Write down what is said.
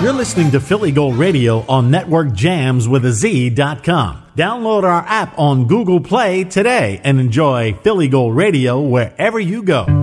You're listening to Philly Gold Radio on NetworkJams.com. Download our app on Google Play today and enjoy Philly Gold Radio wherever you go.